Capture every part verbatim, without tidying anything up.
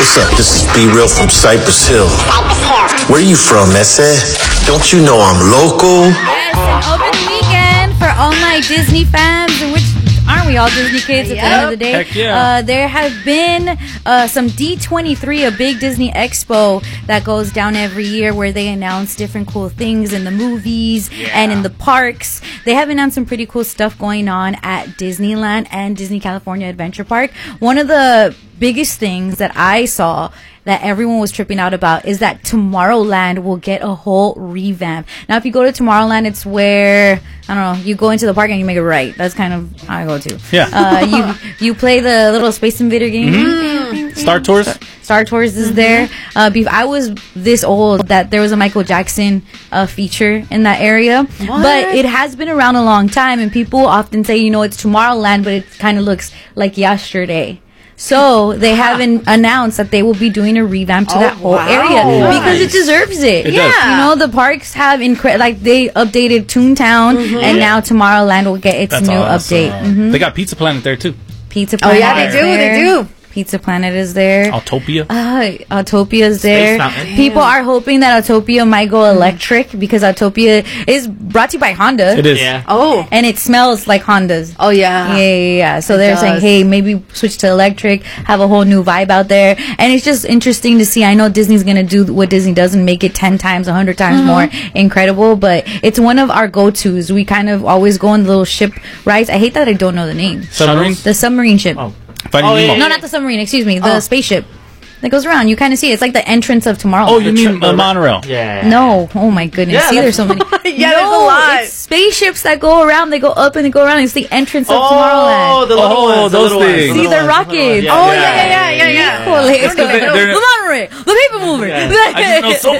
What's up? This is Be Real from Cypress Hill. Where you from, Ese? Don't you know I'm local? Yes, an open weekend for all my Disney fans, in which aren't we all Disney kids at Yep. the end of the day? Heck yeah. Uh, there have been uh, some D twenty-three, a big Disney expo that goes down every year where they announce different cool things in the movies and in the parks. They have announced some pretty cool stuff going on at Disneyland and Disney California Adventure Park. One of the biggest things that I saw that everyone was tripping out about is that Tomorrowland will get a whole revamp. Now, if you go to Tomorrowland, it's where, I don't know, you go into the park and you make it right. That's kind of how I go to. Yeah. Uh, you you play the little Space Invader game. Mm-hmm. Star Tours? Star Tours is there. Uh, be- I was this old that there was a Michael Jackson uh, feature in that area. What? But it has been around a long time, and people often say, you know, it's Tomorrowland, but it kind of looks like yesterday. So they haven't announced that they will be doing a revamp to Oh, that whole wow. area because it Nice. deserves it. It yeah, does. you know, the parks have incre- like they updated Toontown, and now Tomorrowland will get its That's new awesome. update. Mhm. They got Pizza Planet there too. Pizza Oh Planet. yeah, they is do. They there. do. Pizza Planet is there. Autopia. Uh, Autopia's there. Mountain. People are hoping that Autopia might go electric because Autopia is brought to you by Honda. It is. Yeah. Oh. And it smells like Hondas. Oh yeah. Yeah, yeah, yeah. So It they're does. saying, hey, maybe switch to electric, have a whole new vibe out there. And it's just interesting to see. I know Disney's going to do what Disney does and make it ten times, one hundred times more incredible, but it's one of our go-tos. We kind of always go on the little ship rides. I hate that I don't know the name. Submarine. The submarine ship. Oh. Finding Oh, yeah, Nemo. yeah, No, not the submarine, excuse me. The Oh. spaceship that goes around. You kind of see it. It's like the entrance of Tomorrowland. Oh, you mean uh, monorail? Yeah. No, oh my goodness. Yeah, See, there's that's- so many. Yeah, no, there's a lot. It's spaceships that go around. They go up and they go around. It's the entrance of Oh, Tomorrowland. the little Oh, ones. the those little ones, things. the See, little they're ones, the little rockets. ones. Oh yeah, yeah, yeah, yeah, yeah. Cool. It's They're- gonna be- they're- the monorail, the paper mover. I just know so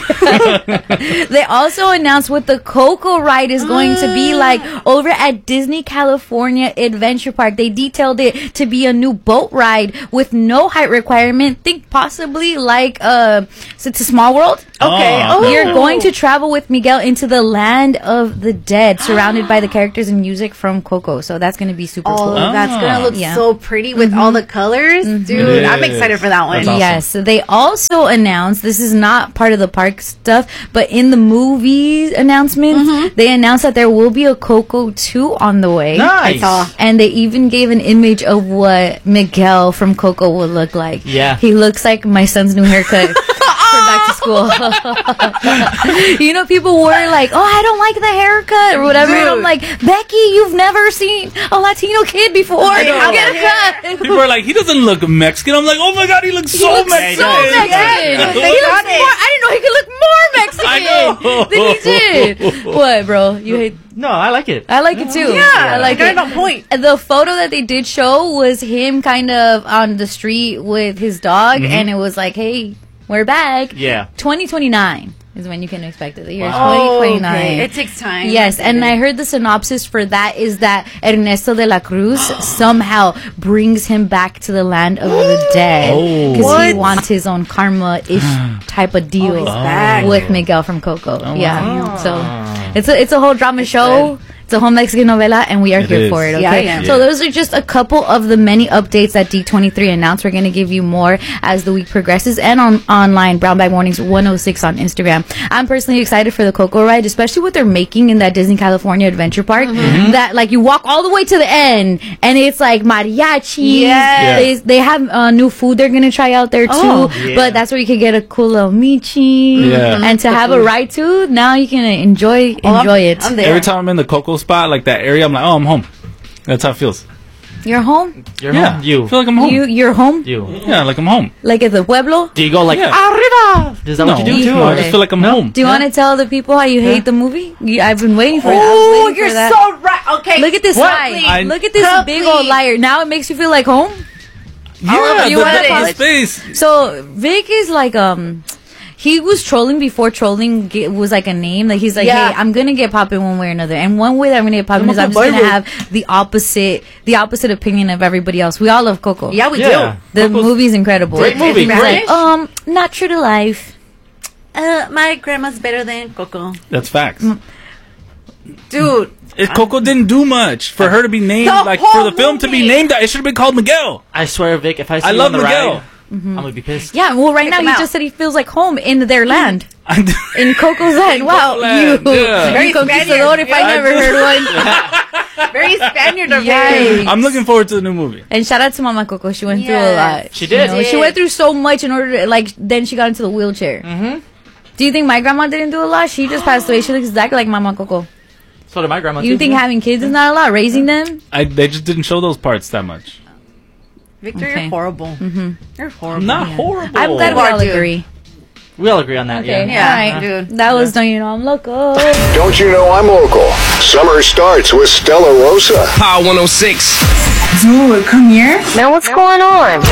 much. They also announced what the Coco ride is going to be like over at Disney California Adventure Park. They detailed it to be a new boat ride with no height requirement. Think possibly like uh, so it's a Small World. Okay. Oh. Oh. You're going to travel with Miguel into the land of the dead, surrounded by the characters and music from Coco. So that's going to be super Oh, cool. that's gonna look Yeah. so pretty with all the colors, dude. It I'm is. excited for that one. That's awesome. Yes, they also announced, this is not part of the park stuff, but in the movie announcements, they announced that there will be a Coco two on the way. Nice. I saw. And they even gave an image of what Miguel from Coco would look like. Yeah. He looks like my son's new haircut for back to school. You know, people were like, oh, I don't like the haircut or whatever. And I'm Dude. like, Becky, you've never seen a Latino kid before. I know. Get a cut. People are like, he doesn't look Mexican. I'm like, oh my god, he looks He so looks Mexican. so Mexican. Yeah, He they looks got it. more- I didn't know he could look more Mexican I know. than he did. What, bro? You hate? No, I like it. I like it too. Yeah, I like got it. it on point. The photo that they did show was him kind of on the street with his dog, and it was like, "Hey, we're back." Yeah. twenty twenty-nine is when you can expect it. The year Oh, twenty twenty-nine. okay. It takes time. Yes, and I heard the synopsis for that is that Ernesto de la Cruz somehow brings him back to the land of the dead Oh. because he What? wants his own karma-ish type of deal he's back. with Miguel from Coco. Oh, yeah, wow. so it's a it's a whole drama show. It's a whole Mexican novela, and we are It here is. for it. Okay, Yeah, yeah. so those are just a couple of the many updates that D twenty-three announced. We're going to give you more as the week progresses, and on online Brown Bag Mornings one oh six on Instagram. I'm personally excited for the Coco ride, especially what they're making in that Disney California Adventure Park. That like you walk all the way to the end, and it's like mariachi. Yes. They they have uh, new food they're going to try out there too. Oh. Yeah. But that's where you can get a cool little michi, Yeah. and to have a ride too. Now you can enjoy Oh, I'm- enjoy it. I'm there. Every time I'm in the Coco spot, like that area, I'm like, oh, I'm home. That's how it feels. You're home. You're Yeah. home. You. I feel like I'm home. You you're home. You. Yeah, like I'm home. Like at the pueblo. Do you go like Yeah. arriba? Is that no, what you do too? no, I or- just feel like I'm home. Do you want to tell the people how you hate the movie? You, I've been waiting for that. I was Oh, waiting you're for that. so right. Okay. Look at this What? lie. I- Look at this Complete. big old liar. Now it makes you feel like home. Yeah, you the, wanna the, the apologize? space. So Vic is like um. He was trolling before trolling ge- was like a name. Like he's like, Yeah. hey, I'm gonna get popping one way or another. And one way that I'm gonna get popping is I'm just gonna have the opposite, the opposite opinion of everybody else. We all love Coco. Yeah, we Yeah. the Coco's- movie's incredible. Great movie, He's great. like, um, not true to life. do. Uh, my grandma's better than Coco. That's facts. Dude. It, Coco didn't do much for her to be named, The like for whole the film to be movie. named. It should have been called Miguel. I swear, Vic, if I see I you love on the Miguel. ride, I'm gonna be pissed. Yeah, well, right Kick now him he out. just said he feels like home in their land. In Coco's land. Wow, Land, you. yeah. Very You conquistador if I Spaniard. never heard one. Very Spaniard of Yikes. I'm looking forward to the new movie. And shout out to Mama Coco. She went through a Yes. lot. She did. You know, she went through so much in order to, like, then she got into the wheelchair. Mm-hmm. Do you think my grandma didn't do a lot? She just passed away. She looks exactly like Mama Coco. So did my grandma. You too. think having kids is not a lot? Raising them? I they just didn't show those parts that much. Victor, Okay. you're horrible. Mm-hmm. You're horrible. Not horrible. I'm glad we Are, all dude. agree. We all agree on that. Okay. Yeah. Yeah, All right. dude. That was Don't You Know I'm Loco. Don't you know I'm local? Summer starts with Stella Rosa. Power one oh six. Dude, come here. Now what's going on?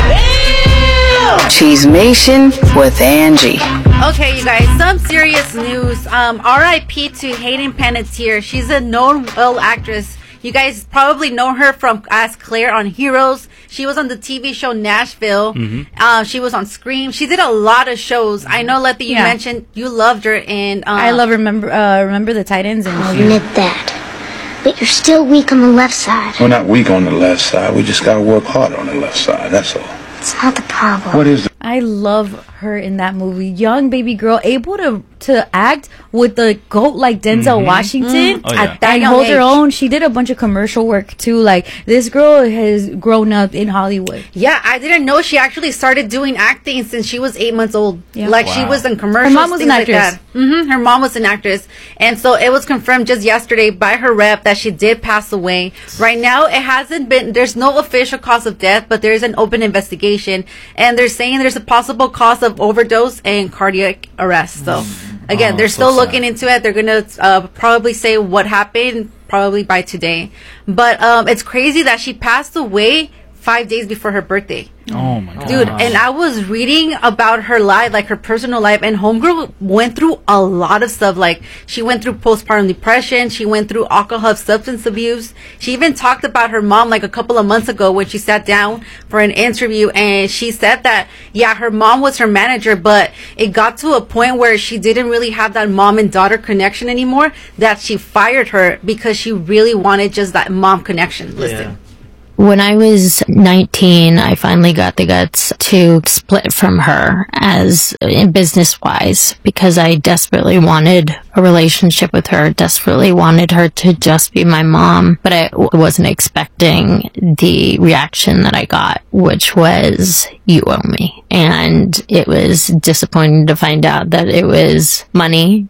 Cheese Nation with Angie. Okay, you guys, some serious news. Um, R I P to Hayden Panettiere. She's a known well actress. You guys probably know her from as Claire on Heroes. She was on the T V show Nashville. Uh, she was on Scream. She did a lot of shows. I know, Letty, you Yeah. mentioned you loved her in. Um, I love remember uh, remember the Titans and I'll admit that. But you're still weak on the left side. We're not weak on the left side. We just gotta work harder on the left side. That's all. It's not the problem. What is the I love her in that movie. Young baby girl, able to to act with the goat like Denzel Washington Oh, yeah. At that and young hold her age. own. She did a bunch of commercial work too. Like this girl has grown up in Hollywood. Yeah, I didn't know she actually started doing acting since she was eight months old. Yeah. Like she Wow. was in commercials. Her mom was things an like actress. that. Mm-hmm. Her mom was an actress, and so it was confirmed just yesterday by her rep that she did pass away. Right now, it hasn't been. There's no official cause of death, but there is an open investigation, and they're saying there's a possible cause of overdose and cardiac arrest. So, again, Oh, they're so still sad. looking into it. They're gonna uh, probably say what happened probably by today, but um, it's crazy that she passed away five days before her birthday. Oh my god, Dude, and I was reading about her life, like her personal life, and Homegirl went through a lot of stuff. Like, she went through postpartum depression, she went through alcohol substance abuse. She even talked about her mom, like, a couple of months ago when she sat down for an interview, and she said that, yeah, her mom was her manager, but it got to a point where she didn't really have that mom and daughter connection anymore, that she fired her because she really wanted just that mom connection. Listen. When I was nineteen, I finally got the guts to split from her as in business wise because I desperately wanted a relationship with her, desperately wanted her to just be my mom, but I w- wasn't expecting the reaction that I got, which was, you owe me. And it was disappointing to find out that it was money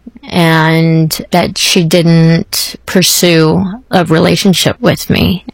and that she didn't pursue a relationship with me.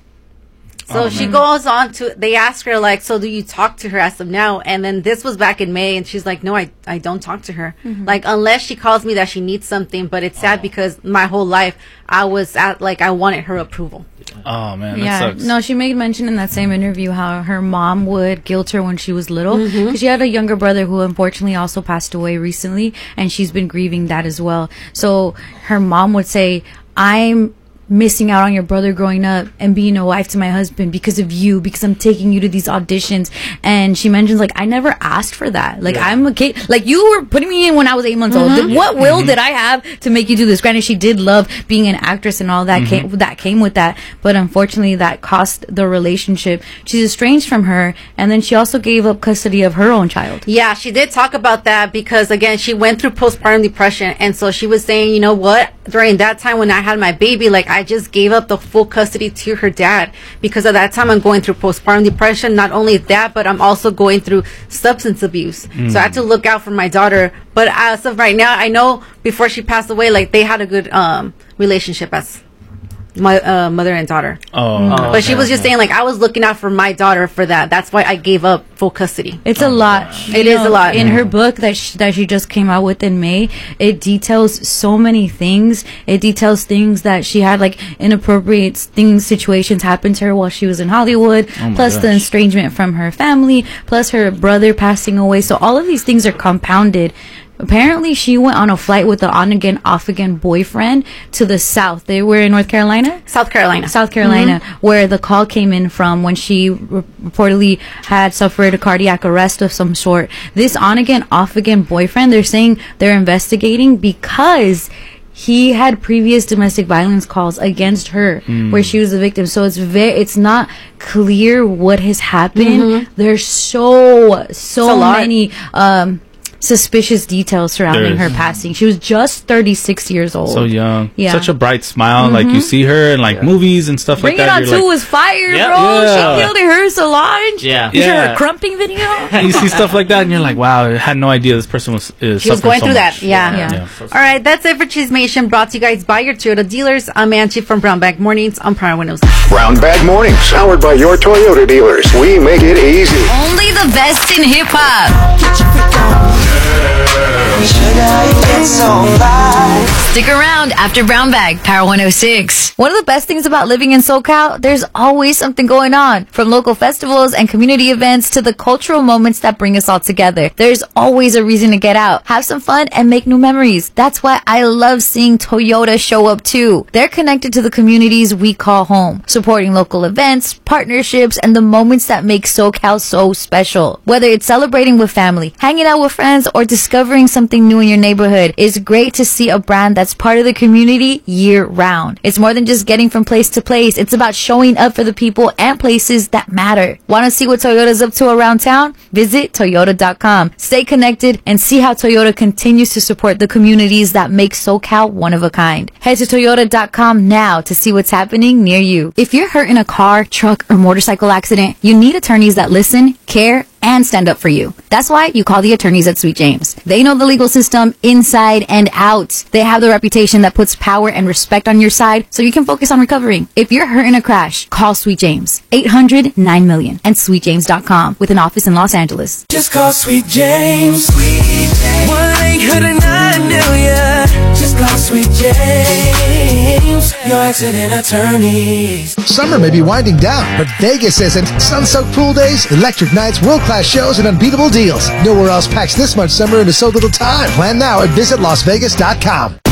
So Oh, she man. goes on to, they ask her, like, so do you talk to her as of now? And then this was back in May, and she's like, no, I, I don't talk to her. Like, unless she calls me that she needs something, but it's sad because my whole life, I was at, like, I wanted her approval. Oh man, that Yeah, sucks. no, she made mention in that same interview how her mom would guilt her when she was little because she had a younger brother who unfortunately also passed away recently, and she's been grieving that as well. So her mom would say, I'm missing out on your brother growing up and being a wife to my husband because of you, because I'm taking you to these auditions. And she mentions, like, I never asked for that. Like, I'm a kid. Like, you were putting me in when I was eight months old. Th- What will did I have to make you do this? Granted, she did love being an actress and all that came that came with that, but unfortunately that cost the relationship. She's estranged from her, and then she also gave up custody of her own child. Yeah, she did talk about that because, again, she went through postpartum depression. And so she was saying, you know what? During that time when I had my baby, like, I just gave up the full custody to her dad because at that time I'm going through postpartum depression. Not only that, but I'm also going through substance abuse. So I had to look out for my daughter. But as of right now, I know before she passed away, like, they had a good um, relationship as my uh, mother and daughter. Oh, But she was just saying, like, I was looking out for my daughter for that. That's why I gave up full custody. It's a lot. It You is a lot. In her book that she, that she just came out with in May, it details so many things. It details things that she had, like, inappropriate things, situations happen to her while she was in Hollywood, Oh my plus the gosh. estrangement from her family, plus her brother passing away. So all of these things are compounded. Apparently, she went on a flight with an on-again, off-again boyfriend to the South. They were in North Carolina? South Carolina. South Carolina, where the call came in from when she re- reportedly had suffered a cardiac arrest of some sort. This on again, off again boyfriend, they're saying they're investigating because he had previous domestic violence calls against her mm. where she was the victim. So it's very, it's not clear what has happened. Mm-hmm. There's so, so many, um, suspicious details surrounding her passing. She was just thirty-six years old. So young. Yeah. Such a bright smile. Mm-hmm. Like you see her in like yeah. movies and stuff Bring like that. Bring It On two like, was fire, yeah. bro. Yeah. She killed it. Her Solange. Yeah. You yeah. her crumping video. You see stuff like that and you're like, wow, I had no idea this person was uh, She was going so through much. that. Yeah. yeah. yeah. All right. That's it for Chismation, brought to you guys by your Toyota dealers. I'm Angie from Brown Bag Mornings on Prime one oh six. Brown Bag Mornings, powered by your Toyota dealers. We make it easy. Only the best in hip hop. Stick around after Brown Bag, Power one oh six. One of the best things about living in SoCal, there's always something going on. From local festivals and community events to the cultural moments that bring us all together. There's always a reason to get out, have some fun, and make new memories. That's why I love seeing Toyota show up too. They're connected to the communities we call home, supporting local events, partnerships, and the moments that make SoCal so special. Whether it's celebrating with family, hanging out with friends, or discovering something new in your neighborhood, it's great to see a brand that's part of the community year round. It's more than just getting from place to place. It's about showing up for the people and places that matter. Want to see what Toyota's up to around town? Visit Toyota dot com. Stay connected and see how Toyota continues to support the communities that make SoCal one of a kind. Head to Toyota dot com now to see what's happening near you. If you're hurt in a car, truck, or motorcycle accident, you need attorneys that listen, care, and stand up for you. That's why you call the attorneys at Sweet James. They know the legal system inside and out. They have the reputation that puts power and respect on your side so you can focus on recovering. If you're hurt in a crash, call Sweet James. eight hundred nine million and sweet james dot com with an office in Los Angeles. Just call Sweet James. Sweet James. one eight hundred nine million. Just call Sweet James. Your accident attorneys. Summer may be winding down, but Vegas isn't. Sun-soaked pool days, electric nights, world-class shows, and unbeatable deals. Nowhere else packs this much summer into so little time. Plan now at visit las vegas dot com.